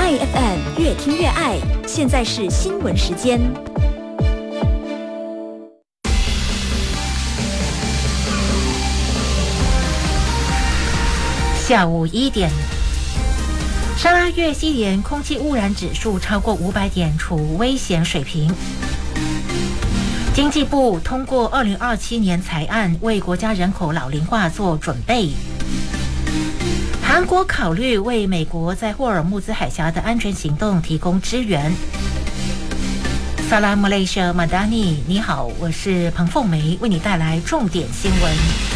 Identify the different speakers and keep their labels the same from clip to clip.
Speaker 1: 爱 FM 越听越爱，现在是新闻时间。
Speaker 2: 下午1点，沙拉越西联空气污染指数超过500点，处危险水平。经济部通过2027年财案，为国家人口老龄化做准备。韩国考虑为美国在霍尔木兹海峡的安全行动提供支援。萨拉姆雷舍马达尼，你好，我是彭凤梅，为你带来重点新闻。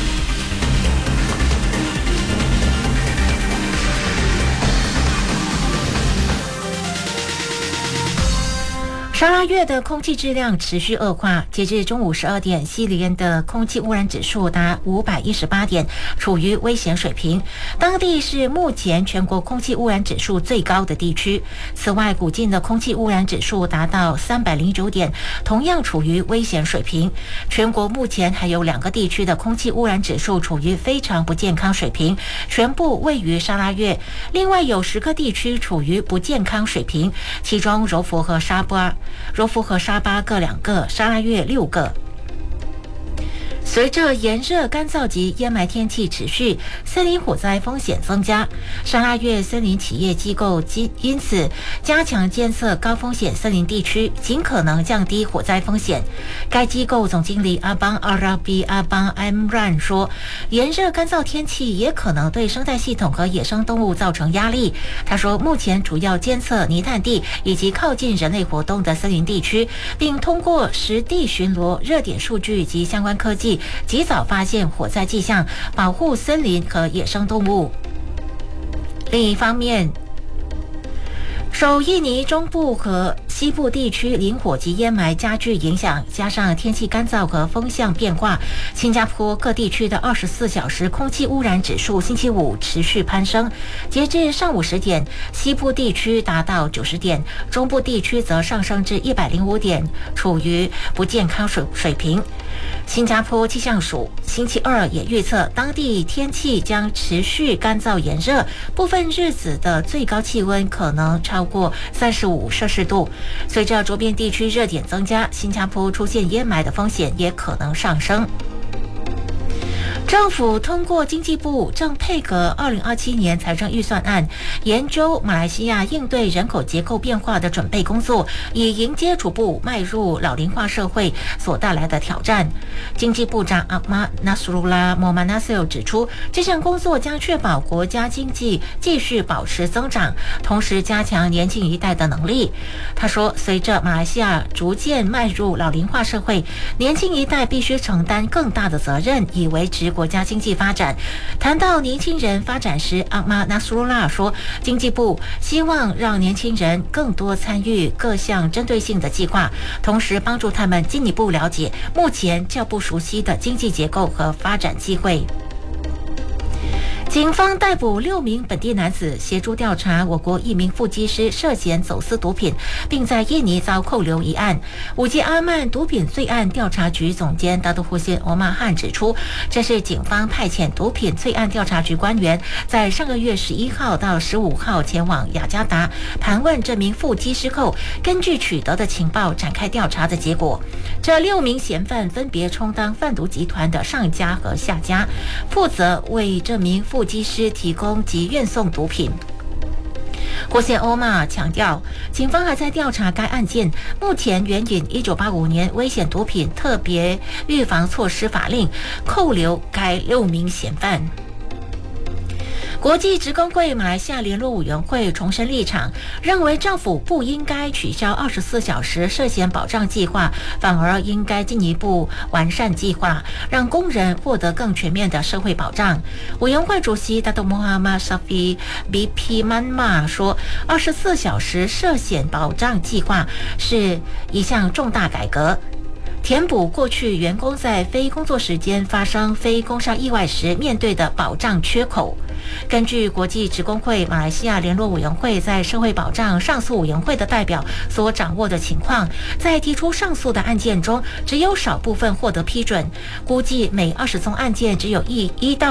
Speaker 2: 沙拉越的空气质量持续恶化，截至中午12点，西联的空气污染指数达518点，处于危险水平。当地是目前全国空气污染指数最高的地区。此外，古晋的空气污染指数达到309点，同样处于危险水平。全国目前还有2个地区的空气污染指数处于非常不健康水平，全部位于沙拉越。另外有10个地区处于不健康水平，其中柔佛和沙巴各2个，沙拉越6个。随着炎热、干燥及烟霾天气持续，森林火灾风险增加。沙拉越森林企业机构因此加强监测高风险森林地区，尽可能降低火灾风险。该机构总经理阿邦阿拉比阿邦安然说，炎热干燥天气也可能对生态系统和野生动物造成压力。他说，目前主要监测泥炭地以及靠近人类活动的森林地区，并通过实地巡逻、热点数据及相关科技及早发现火灾迹象，保护森林和野生动物。另一方面，受印尼中部和西部地区林火及烟霾加剧影响，加上天气干燥和风向变化，新加坡各地区的24小时空气污染指数星期五持续攀升。截至上午10点，西部地区达到90点，中部地区则上升至105点，处于不健康水平。新加坡气象署星期二也预测，当地天气将持续干燥炎热，部分日子的最高气温可能超过35摄氏度。随着周边地区热点增加，新加坡出现烟霾的风险也可能上升。政府通过经济部正配合2027年财政预算案，研究马来西亚应对人口结构变化的准备工作，以迎接逐步迈入老龄化社会所带来的挑战。经济部长阿马纳苏鲁拉莫曼纳塞尔指出，这项工作将确保国家经济继续保持增长，同时加强年轻一代的能力。他说，随着马来西亚逐渐迈入老龄化社会，年轻一代必须承担更大的责任，以维持国家经济发展。谈到年轻人发展时，阿马纳苏鲁拉说，经济部希望让年轻人更多参与各项针对性的计划，同时帮助他们进一步了解目前较不熟悉的经济结构和发展机会。警方逮捕6名本地男子，协助调查我国1名副机师涉嫌走私毒品，并在印尼遭扣留一案。五吉阿曼毒品罪案调查局总监达杜胡辛欧马汉指出，这是警方派遣毒品罪案调查局官员在上个月11号到15号前往雅加达盘问这名副机师后，根据取得的情报展开调查的结果。这6名嫌犯分别充当贩毒集团的上家和下家，负责为这名副机师提供及运送毒品。胡谢欧玛强调，警方还在调查该案件，目前援引1985年危险毒品特别预防措施法令，扣留该6名嫌犯。国际职工会马来西亚联络委员会重申立场，认为政府不应该取消24小时涉嫌保障计划，反而应该进一步完善计划，让工人获得更全面的社会保障。委员会主席达多穆哈马沙菲 BP 曼马说，24小时涉险保障计划是一项重大改革，填补过去员工在非工作时间发生非工伤意外时面对的保障缺口。根据国际职工会马来西亚联络委员会在社会保障上诉委员会的代表所掌握的情况，在提出上诉的案件中，只有少部分获得批准，估计每20宗案件只有1到